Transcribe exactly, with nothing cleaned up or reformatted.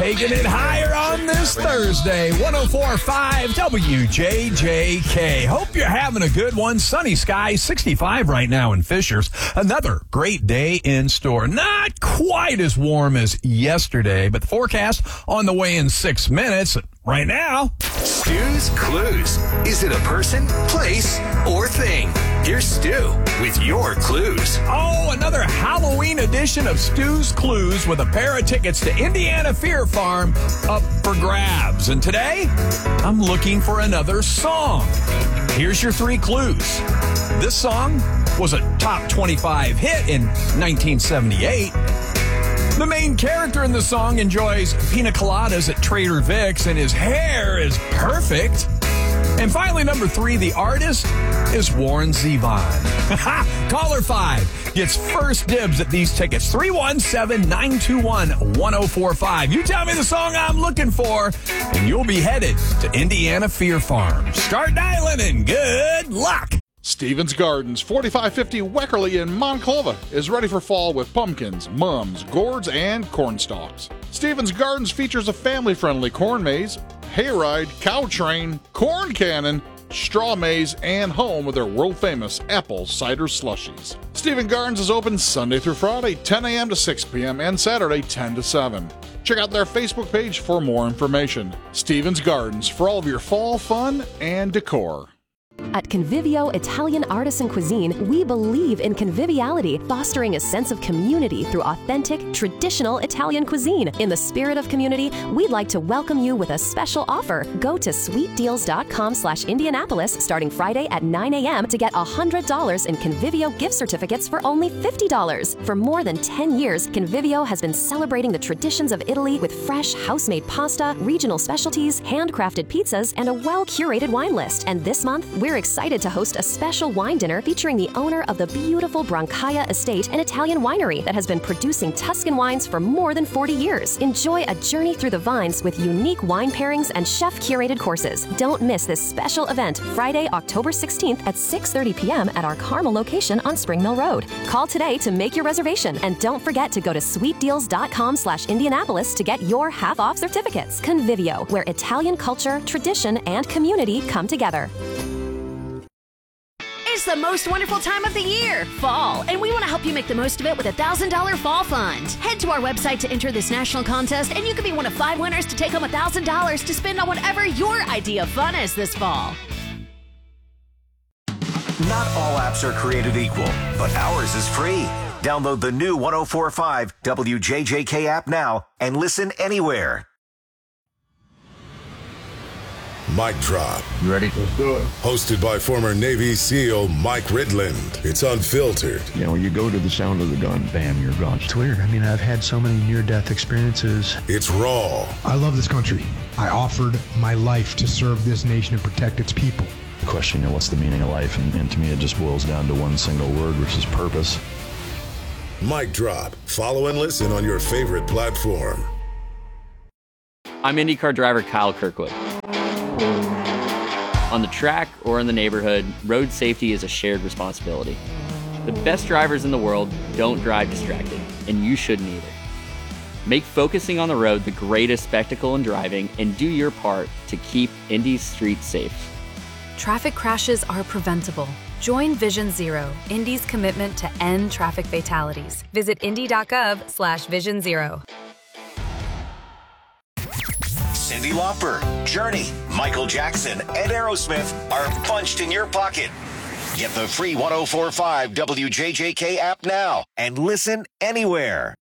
Taking it higher on this Thursday, one oh four point five W J J K. Hope you're having a good one. Sunny skies, sixty-five right now in Fishers. Another great day in store. Not quite as warm as yesterday, but the forecast on the way in six minutes. Right now, Stu's Clues. Is it a person, place, or thing? Here's Stu with your clues. Oh, another Halloween edition of Stu's Clues with a pair of tickets to Indiana Fear Farm up for grabs. And today, I'm looking for another song. Here's your three clues. This song was a top twenty-five hit in nineteen seventy-eight. The main character in the song enjoys pina coladas at Trader Vic's, and his hair is perfect. And finally, number three, the artist is Warren Zevon. Caller five gets first dibs at these tickets. three one seven, nine two one, one oh four five. You tell me the song I'm looking for, and you'll be headed to Indiana Fear Farm. Start dialing and good luck. Stevens Gardens, forty-five fifty Weckerly in Monclova, is ready for fall with pumpkins, mums, gourds, and corn stalks. Stevens Gardens features a family-friendly corn maze, hayride, cow train, corn cannon, straw maze, and home with their world-famous apple cider slushies. Stevens Gardens is open Sunday through Friday, ten a.m. to six p.m., and Saturday, ten to seven. Check out their Facebook page for more information. Stevens Gardens, for all of your fall fun and decor. At Convivio Italian Artisan Cuisine, we believe in conviviality, fostering a sense of community through authentic, traditional Italian cuisine. In the spirit of community, we'd like to welcome you with a special offer. Go to sweetdeals.com slash Indianapolis starting Friday at nine a.m. to get one hundred dollars in Convivio gift certificates for only fifty dollars. For more than ten years, Convivio has been celebrating the traditions of Italy with fresh, house-made pasta, regional specialties, handcrafted pizzas, and a well-curated wine list. And this month, we're excited to host a special wine dinner featuring the owner of the beautiful Brancaia Estate, an Italian winery that has been producing Tuscan wines for more than forty years. Enjoy a journey through the vines with unique wine pairings and chef-curated courses. Don't miss this special event Friday, October sixteenth at six thirty p.m. at our Carmel location on Spring Mill Road. Call today to make your reservation, and don't forget to go to sweetdeals.com slash Indianapolis to get your half-off certificates. Convivio, where Italian culture, tradition, and community come together. It's the most wonderful time of the year, fall, and we want to help you make the most of it with a one thousand dollars Fall Fund. Head to our website to enter this national contest, and you can be one of five winners to take home one thousand dollars to spend on whatever your idea of fun is this fall. Not all apps are created equal, but ours is free. Download the new one oh four point five W J J K app now and listen anywhere. Mic Drop. You ready? Let's do it. Hosted by former Navy SEAL Mike Ridland. It's unfiltered. You know, when you go to the sound of the gun, bam, you're gone. It's weird. I mean, I've had so many near-death experiences. It's raw. I love this country. I offered my life to serve this nation and protect its people. The question, you know, what's the meaning of life? And, and to me, it just boils down to one single word, which is purpose. Mic Drop. Follow and listen on your favorite platform. I'm IndyCar driver Kyle Kirkwood. On the track or in the neighborhood, road safety is a shared responsibility. The best drivers in the world don't drive distracted, and you shouldn't either. Make focusing on the road the greatest spectacle in driving, and do your part to keep Indy's streets safe. Traffic crashes are preventable. Join Vision Zero, Indy's commitment to end traffic fatalities. Visit indy.gov slash vision zero. Cyndi Lauper, Journey, Michael Jackson, and Aerosmith are bunched in your pocket. Get the free one oh four point five W J J K app now and listen anywhere.